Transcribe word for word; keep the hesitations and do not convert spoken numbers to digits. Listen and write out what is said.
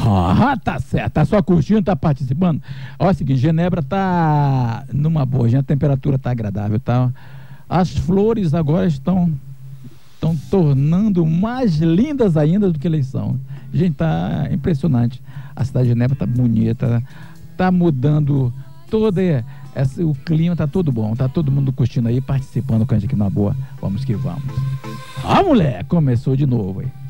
Ah, tá certo. Tá só curtindo, tá participando. Olha o seguinte, Genebra tá numa boa, já a temperatura tá agradável, tá? As flores agora estão estão tornando mais lindas ainda do que eles são. Gente, tá impressionante. A cidade de Genebra tá bonita, tá mudando todo esse, o clima, tá tudo bom, tá todo mundo curtindo aí, participando com a gente aqui na boa. Vamos que vamos. Ah, mulher, começou de novo aí.